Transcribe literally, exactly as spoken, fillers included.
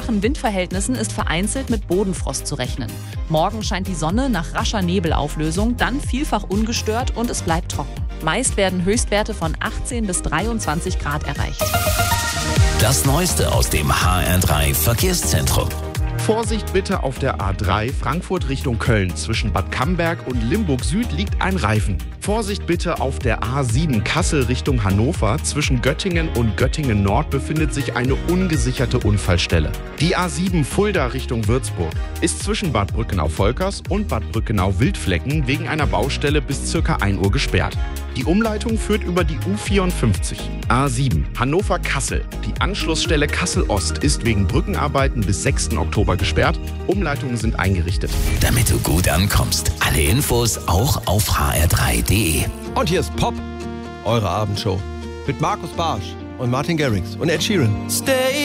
schwachen Windverhältnissen ist vereinzelt mit Bodenfrost zu rechnen. Morgen scheint die Sonne nach rascher Nebelauflösung, dann vielfach ungestört und es bleibt trocken. Meist werden Höchstwerte von achtzehn bis dreiundzwanzig Grad erreicht. Das Neueste aus dem H R drei Verkehrszentrum. Vorsicht bitte auf der A drei Frankfurt Richtung Köln. Zwischen Bad Camberg und Limburg Süd liegt ein Reifen. Vorsicht bitte auf der A sieben Kassel Richtung Hannover. Zwischen Göttingen und Göttingen Nord befindet sich eine ungesicherte Unfallstelle. Die A sieben Fulda Richtung Würzburg ist zwischen Bad Brückenau-Volkers und Bad Brückenau-Wildflecken wegen einer Baustelle bis ca. ein Uhr gesperrt. Die Umleitung führt über die U vierundfünfzig. A sieben Hannover-Kassel. Die Anschlussstelle Kassel-Ost ist wegen Brückenarbeiten bis sechsten Oktober gesperrt. Umleitungen sind eingerichtet. Damit du gut ankommst. Alle Infos auch auf h r drei punkt d e. Und hier ist Pop, eure Abendshow. Mit Markus Barsch und Martin Garrix und Ed Sheeran. Stay